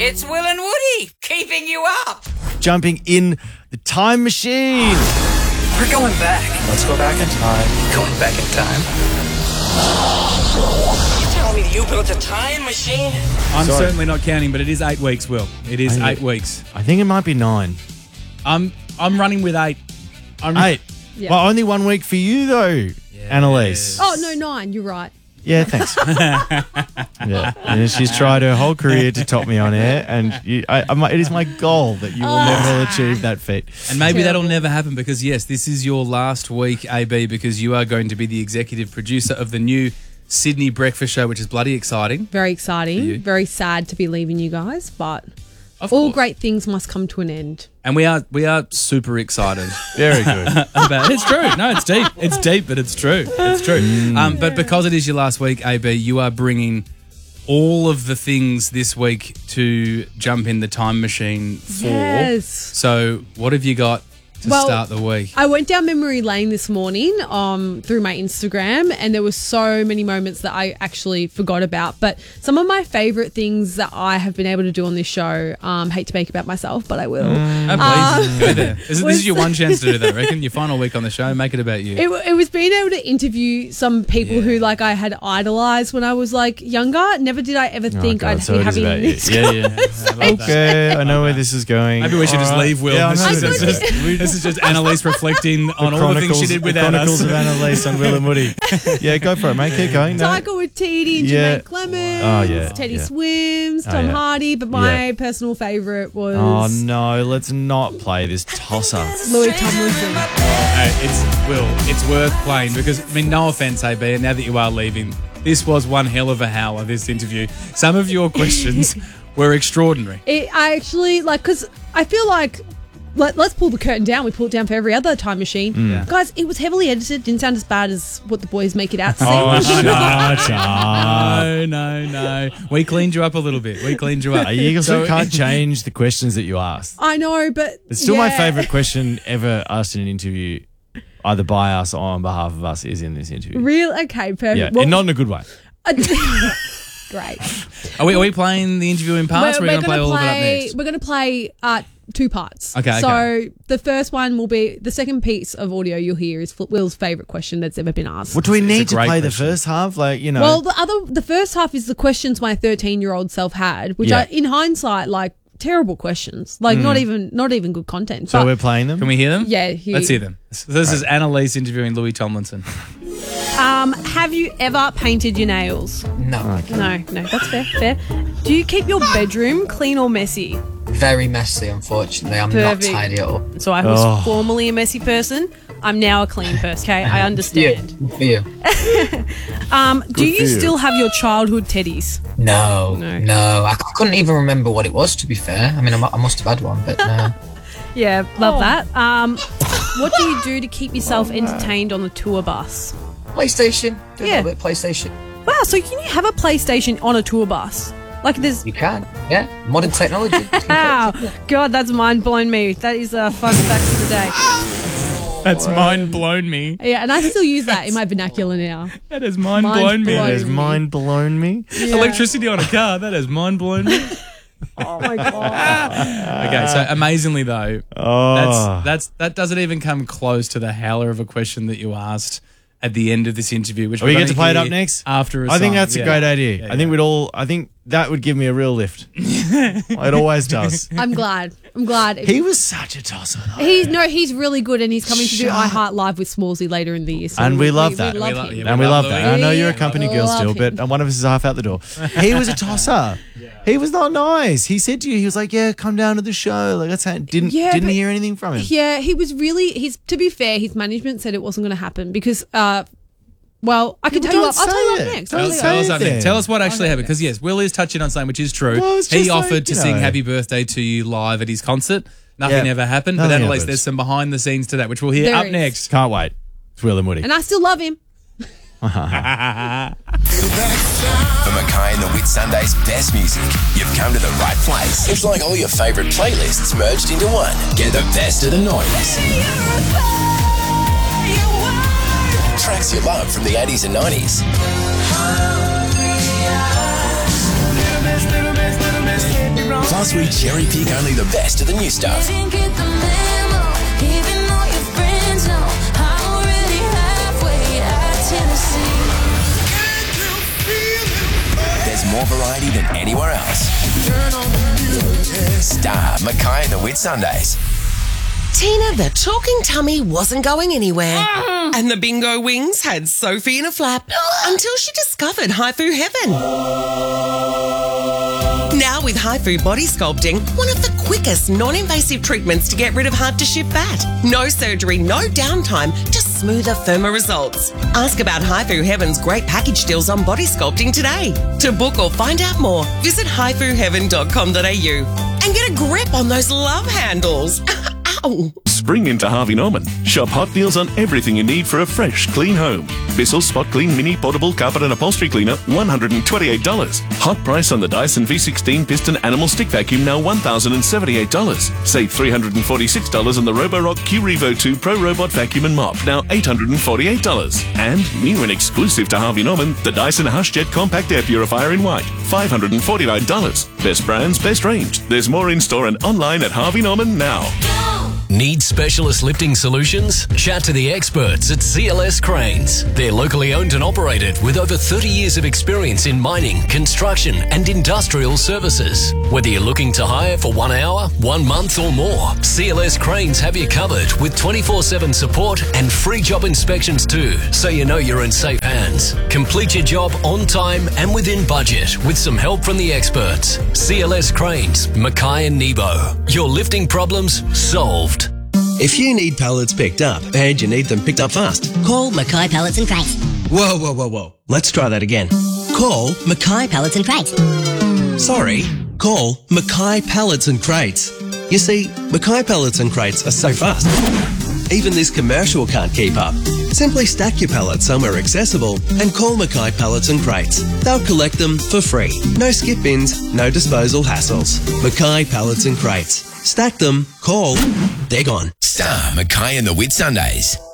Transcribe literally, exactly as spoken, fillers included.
It's Will and Woody keeping you up. Jumping in the time machine. We're going back. Let's go back in time. Going back in time. You telling me you built a time machine? I'm Sorry. certainly not counting, but it is eight weeks, Will. It is I- eight weeks. I think it might be nine. I'm I'm running with eight. I'm Eight. Yeah. Well, only one week for you, though, Annalise. Oh, no, nine. You're right. Yeah, thanks. yeah. And she's tried her whole career to top me on air, and you, I, I, it is my goal that you will never achieve that feat. And maybe Terrible. that'll never happen because, yes, this is your last week, A B, because you are going to be the executive producer of the new Sydney Breakfast Show, which is bloody exciting. Very you. exciting. Very sad to be leaving you guys, but Of all course. great things must come to an end. And we are we are super excited Very good. about it. It's true. No, it's deep. It's deep, but it's true. It's true. Um, but because it is your last week, A B, you are bringing all of the things this week to jump in the time machine for. Yes. So what have you got to Well, start the week? I went down memory lane this morning um, through my Instagram, and there were so many moments that I actually forgot about. But some of my favourite things that I have been able to do on this show, um, hate to make about myself, but I will. Oh, please, go there. This, is- this was- is your one chance to do that, I reckon. Your final week on the show, make it about you. It, w- it was being able to interview some people who like I had idolised when I was like younger. Never did I ever think Oh, God, I'd so be it is having about you. this. Yeah, yeah. Okay, I know where this is going. Maybe we should just All right. leave, Will. Yeah, this, I is know. just, this is just Annalise reflecting on all the things she did the without Chronicles us. of Annalise on Will and Woody. Yeah, go for it, mate. Keep going. No. Tiger with Teddy, Yeah. Jermaine Clemens, Oh, yeah, Teddy yeah. Swims, Oh, Tom yeah. Hardy, but my Yeah. personal favourite was Oh, no, let's not play this tosser. Louis Tomlinson. Hey, it's Will. It's worth playing because I mean, no offense, A B. And now that you are leaving, this was one hell of a howler. This interview. Some of your questions were extraordinary. It, I actually like because I feel like let, let's pull the curtain down. We pull it down for every other time machine, Yeah. guys. It was heavily edited. Didn't sound as bad as what the boys make it out to. Oh, seem. shut up. No, no, no. We cleaned you up a little bit. We cleaned you up. You also So- can't change the questions that you asked. I know, but It's still my yeah. favourite question ever asked in an interview, either by us or on behalf of us, is in this interview. Real okay, perfect. Yeah, Well, and not in a good way. great. Are we, are we playing the interview in parts or are we going to play all of it up next? We're going to play uh, two parts. Okay, So okay. the first one will be the second piece of audio you'll hear is Will's favourite question that's ever been asked. Well, do we It's a need to great play the question. first half? Like, you know. Well, the other, the first half is the questions my thirteen-year-old self had, which Yeah. are, in hindsight, like terrible questions, like not even, not even good content. so But we're playing them? Can we hear them? Yeah, he- Let's hear them. So this is Annalise interviewing Louis Tomlinson. um, have you ever painted your nails? No. No, no, that's fair. Fair. Do you keep your bedroom clean or messy? Very messy, unfortunately. I'm Perfect. not tidy at all. So I was Oh. formerly a messy person. I'm now a clean person. Okay, I understand. You. For you. Um, do you for you. still have your childhood teddies? No. No. No. I c- couldn't even remember what it was, to be fair. I mean, I, mu- I must have had one, but no. Yeah, love that. Um, what do you do to keep yourself entertained on the tour bus? PlayStation. Do a Yeah. little bit of PlayStation. Wow, so can you have a PlayStation on a tour bus? Like there's You can. Yeah. Modern technology. wow, God, that's mind blown me. That is a fun fact of the day. That's mind blown me. Yeah, and I still use that in my vernacular now. That has mind, Mind blown me. blown. It has mind blown me. Yeah. Electricity on a car, that has mind blown me. Oh my God. Okay, so amazingly though, Oh. that's that's that doesn't even come close to the howler of a question that you asked at the end of this interview. Which Are we we're get to gonna play it hear up next? After a I think song. that's a Yeah. great idea. Yeah, I think yeah. we'd all, I think that would give me a real lift. It always does. I'm glad. I'm glad. He was such a tosser, though. He's no, he's really good, and he's coming to do Shut I Heart Live with Smallsy later in the year. So And we love that. We love We love- him. yeah, And we love love that. Louis. I know you're a Yeah. company girl Love still, him. but one of us is half out the door. He was a tosser. He was not nice. He said to you, he was like, "Yeah, come down to the show." Like that's how, didn't Yeah, didn't but- hear anything from him. Yeah, he was really. He's to be fair, his management said it wasn't going to happen because. Uh, well, I can Yeah, tell you. don't What, I'll tell you say what it. next. Don't I'll Tell, tell tell you us it up next. then. Tell us what actually happened, because yes, Will is touching on something which is true. Well, it's he just offered like, to you sing know. "Happy Birthday" to you live at his concert. Nothing Yeah. ever happened. But Nothing Annalise, happened. there's some behind the scenes to that, which we'll hear There up is. next. Can't wait. It's Will and Woody. and I still love him. For Mackay and the Whit Sunday's best music, you've come to the right place. It's like all your favourite playlists merged into one. Get the best of the noise. Tracks you love from the eighties and nineties. Whilst we cherry pick only the best of the new stuff. Didn't get the memo, even though your friends know I'm already halfway at Tennessee. There's more variety than anywhere else. Star Mackay and the Whitsundays. Tina, the talking tummy wasn't going anywhere. And the bingo wings had Sophie in a flap until she discovered Haifu Heaven. Now with Haifu Body Sculpting, one of the quickest non-invasive treatments to get rid of hard-to-shift fat. No surgery, no downtime, just smoother, firmer results. Ask about Haifu Heaven's great package deals on body sculpting today. To book or find out more, visit haifu heaven dot com dot a u and get a grip on those love handles. Ow! Spring into Harvey Norman. Shop hot deals on everything you need for a fresh, clean home. Bissell Spot Clean Mini Portable Carpet and Upholstery Cleaner, one hundred twenty-eight dollars. Hot price on the Dyson V sixteen Piston Animal Stick Vacuum, now one thousand seventy-eight dollars. Save three hundred forty-six dollars on the Roborock Q Revo two Pro Robot Vacuum and Mop, now eight hundred forty-eight dollars. And new and exclusive to Harvey Norman, the Dyson HushJet Compact Air Purifier in white, five hundred forty-nine dollars. Best brands, best range. There's more in store and online at Harvey Norman now. Need specialist lifting solutions? Chat to the experts at C L S Cranes. They're locally owned and operated with over thirty years of experience in mining, construction and industrial services. Whether you're looking to hire for one hour, one month or more, C L S Cranes have you covered with twenty-four seven support and free job inspections too, so you know you're in safe hands. Complete your job on time and within budget with some help from the experts. C L S Cranes, Mackay and Nebo. Your lifting problems solved. If you need pallets picked up and you need them picked up fast, call Mackay Pallets and Crates. Whoa, whoa, whoa, whoa. Let's try that again. Call Mackay Pallets and Crates. Sorry. Call Mackay Pallets and Crates. You see, Mackay Pallets and Crates are so fast. Even this commercial can't keep up. Simply stack your pallets somewhere accessible and call Mackay Pallets and Crates. They'll collect them for free. No skip bins, no disposal hassles. Mackay Pallets and Crates. Stack them, call, they're gone. Star Mackay and the Whitsundays.